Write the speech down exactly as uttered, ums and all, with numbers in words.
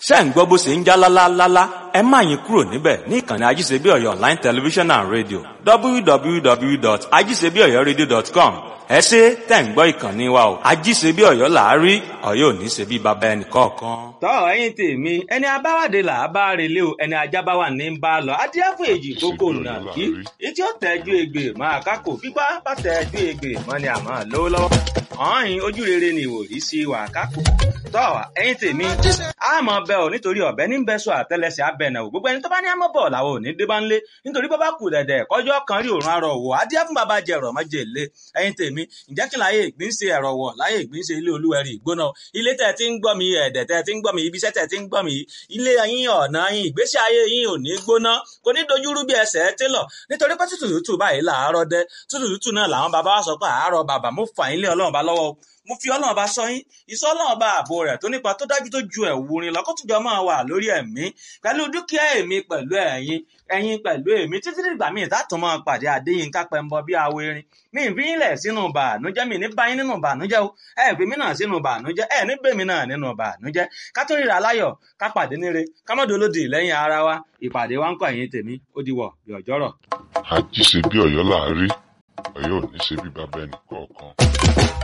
ṣé ń gbọ́ bó ṣe ń já lálálálá ẹ má yín kúrò níbẹ̀ ní ìkànnì ajíṣebíọ̀yọ̀ online television and radio w w w dot ajíṣebíọ̀yọ̀radio dot com ẹ ṣé tẹ̀ ń gbọ́ ìkànnì wa o ajíṣebíọ̀yọ̀ là á rí ọ̀yọ́ ò ní ṣe bí baba ẹnì kọ̀ọ̀kan. tọ́ ẹ̀yin tèmi ẹni abáwádé là á bá relé o ẹni ajá bá wà ní bá lọ adíáfò èjì kókó nà kí etí ó tẹ́jú egbè máa kákò pípa bá tẹ́jú egbè mọ́ ni àmọ́ lówó lọ́wọ́ ọ̀hìn ojú rere ni ìwòrí sí wà kákò. tọ́ ẹ̀yin tèmi àmọ́ bẹ́ ò nítorí ọ̀bẹ ní bẹ́sọ̀ àtẹlẹsẹ̀ abẹ́nà ò gbogbo ẹni tó bá ní àmọ́ bọ̀ làwọn ò ní dé bá ń lé nítorí bá bá kù dẹ̀dẹ̀ kọjọ́ kan rí òrùn arọ̀ wò adíá fún bàbá jẹ ẹ̀rọ̀ mọ́jẹ lé ẹ̀yin tèmi ǹjẹ́ kí láyé ìgbín ṣe ẹ̀rọ̀ wọ̀ láyé ìgbín ṣe ilé olúwẹ̀rí ìgbóná ilé tẹ̀ tí ń gbọ́ mi ẹ̀dẹ̀ tẹ̀ tí ń gbọ́ mi ibiṣẹ́ tẹ̀ tí ń gbọ́ mi ilé yín ọ̀nà yín ìgbésí ayé yín ò ní gbóná kò ní dojúrú bí ẹsẹ̀ télọ̀ nítorí pé tútù tútù báyìí làárọ̀ dẹ tútù tútù náà làwọn bàbá wa sọ pé àárọ̀ bàbá mo fà yín lé ọlọ́run bá lọ́wọ́ mo fi ọlọ́run bá sọ yín ìsọ ọlọ́run bá ààbò rẹ̀ tó nípa tó dájú tó ju ẹ̀wù rin lọ kó tùjọ máa wà lórí ẹ̀mí pẹ̀lú dúkìá èmi pẹ̀lú ẹ̀yin ẹ̀yin pẹ̀lú èmi títí dìgbà míì tátùn máa pàdé Adéyínká Pẹ́ńbọ bí awo erin mi ì fi yín lẹ̀ sínú bàánújẹ́ mi ní bá yín nínú bàánújẹ́ o ẹ fi mí náà sínú bàánújẹ́ ẹ ní bèmí náà nínú bàánújẹ́ ká tó ríra láyọ̀ ká pàdé níre ká má dolódì lẹ́yìn ara wa ìpàdé wa ń kọ́ ẹ̀yin tèmi ó di wọ̀ bí ọjọ́rọ̀. Àjíṣebíọ̀yọ̀ là á rí ọ̀yọ́ ò ní ṣe bí baba ẹnì kọ̀ọ̀kan.